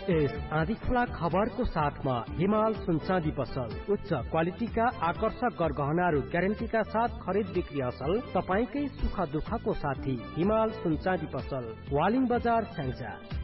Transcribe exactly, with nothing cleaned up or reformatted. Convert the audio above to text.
यस आँधी खुला खबरको साथमा हिमाल सुनचाँदी पसल उच्च क्वालिटीका आकर्षक गरगहनाहरू ग्यारेन्टीका साथ खरिद बिक्री असल तपाईकै सुख दुःखको साथी हिमाल सुनचाँदी पसल वालिङ बजार स्याङ्जा।